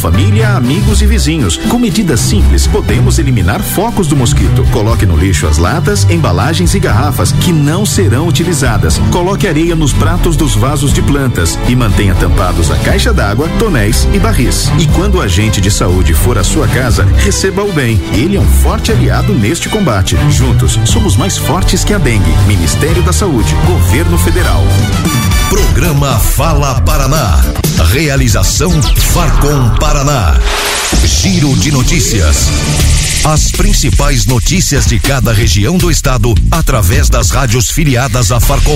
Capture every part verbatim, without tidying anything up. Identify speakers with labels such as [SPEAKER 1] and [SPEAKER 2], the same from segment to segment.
[SPEAKER 1] família, amigos e vizinhos. Com medidas simples, podemos eliminar focos do mosquito. Coloque no lixo as latas, embalagens e garrafas que não serão utilizadas. Coloque areia nos pratos dos vasos de plantas e mantenha tampados a caixa d'água, tonéis e barris. E quando o agente de saúde for à sua casa, receba-o bem. Ele é um forte aliado neste combate. Juntos, somos mais fortes que a dengue. Ministério da Saúde, Governo Federal.
[SPEAKER 2] Programa Fala Paraná. Realização Farcom Paraná. Giro de notícias. As principais notícias de cada região do estado através das rádios filiadas à Farcom.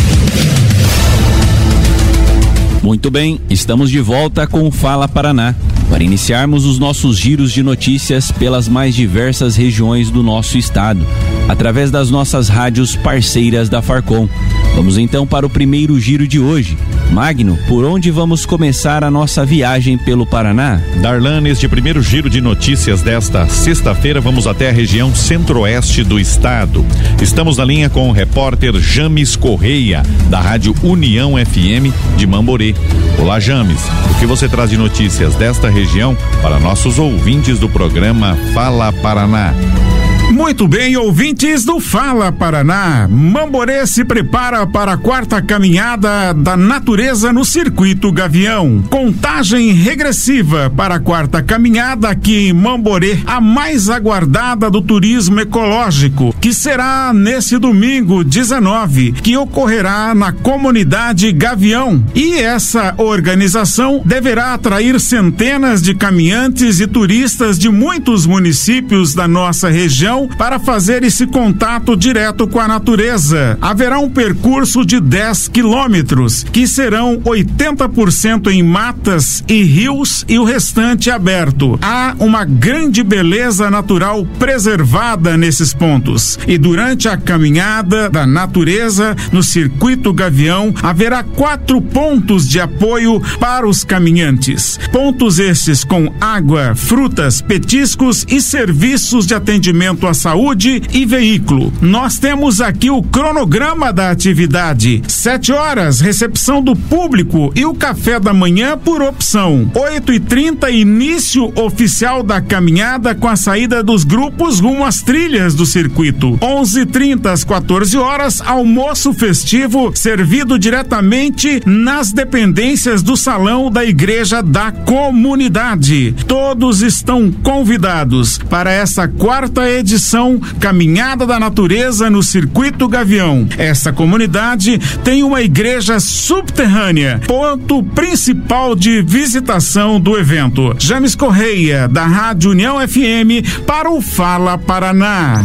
[SPEAKER 3] Muito bem, estamos de volta com o Fala Paraná, para iniciarmos os nossos giros de notícias pelas mais diversas regiões do nosso estado, através das nossas rádios parceiras da Farcom. Vamos então para o primeiro giro de hoje. Magno, por onde vamos começar a nossa viagem pelo Paraná?
[SPEAKER 4] Darlan, neste primeiro giro de notícias desta sexta-feira, vamos até a região centro-oeste do estado. Estamos na linha com o repórter James Correia, da Rádio União F M de Mamborê. Olá, James, o que você traz de notícias desta região para nossos ouvintes do programa Fala Paraná?
[SPEAKER 5] Muito bem, ouvintes do Fala Paraná. Mamborê se prepara para a quarta caminhada da natureza no Circuito Gavião. Contagem regressiva para a quarta caminhada aqui em Mamborê, a mais aguardada do turismo ecológico, que será nesse domingo dezenove, que ocorrerá na comunidade Gavião. E essa organização deverá atrair centenas de caminhantes e turistas de muitos municípios da nossa região para fazer esse contato direto com a natureza. Haverá um percurso de dez quilômetros, que serão oitenta por cento em matas e rios e o restante aberto. Há uma grande beleza natural preservada nesses pontos. E durante a caminhada da natureza no Circuito Gavião, haverá quatro pontos de apoio para os caminhantes. Pontos estes com água, frutas, petiscos e serviços de atendimento à saúde e veículo. Nós temos aqui o cronograma da atividade. Sete horas, recepção do público e o café da manhã por opção. Oito e trinta, início oficial da caminhada com a saída dos grupos rumo às trilhas do circuito. Onze e trinta às quatorze horas, almoço festivo servido diretamente nas dependências do salão da igreja da comunidade. Todos estão convidados para essa quarta edição Caminhada da Natureza no Circuito Gavião. Essa comunidade tem uma igreja subterrânea, ponto principal de visitação do evento. James Correia, da Rádio União F M, para o Fala Paraná.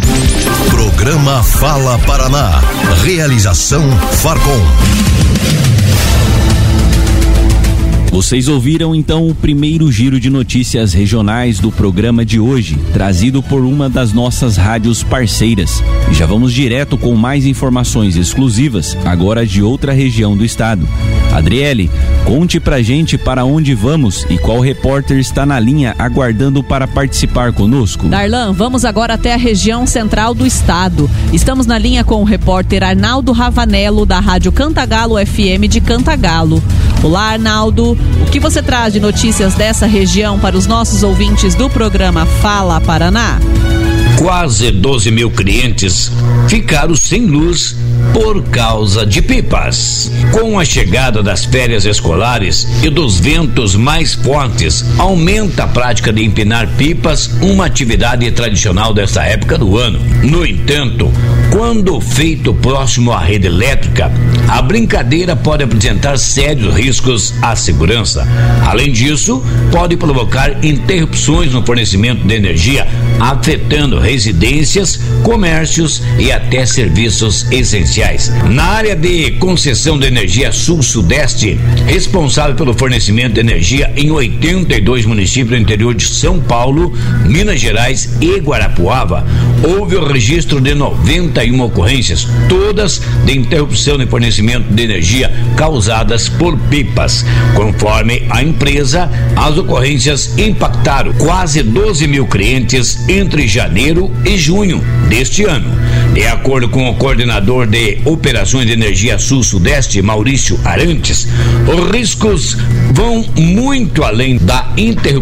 [SPEAKER 2] Programa Fala Paraná. Realização Farcom.
[SPEAKER 3] Vocês ouviram então o primeiro giro de notícias regionais do programa de hoje, trazido por uma das nossas rádios parceiras. E já vamos direto com mais informações exclusivas, agora de outra região do estado. Adriele, conte pra gente para onde vamos e qual repórter está na linha aguardando para participar conosco.
[SPEAKER 6] Darlan, vamos agora até a região central do estado. Estamos na linha com o repórter Arnaldo Ravanello, da Rádio Cantagalo F M de Cantagalo. Olá, Arnaldo. O que você traz de notícias dessa região para os nossos ouvintes do programa Fala Paraná?
[SPEAKER 7] Quase doze mil clientes ficaram sem luz por causa de pipas. Com a chegada das férias escolares e dos ventos mais fortes, aumenta a prática de empinar pipas, uma atividade tradicional desta época do ano. No entanto, quando feito próximo à rede elétrica, a brincadeira pode apresentar sérios riscos à segurança. Além disso, pode provocar interrupções no fornecimento de energia, afetando residências, comércios e até serviços essenciais. Na área de concessão de energia sul-sudeste, responsável pelo fornecimento de energia em oitenta e dois municípios do interior de São Paulo, Minas Gerais e Guarapuava, houve o registro de noventa e uma ocorrências, todas de interrupção de fornecimento de energia causadas por pipas. Conforme a empresa, as ocorrências impactaram quase doze mil clientes entre janeiro e junho deste ano. De acordo com o coordenador de operações de energia sul-sudeste, Maurício Arantes, os riscos vão muito além da interrupção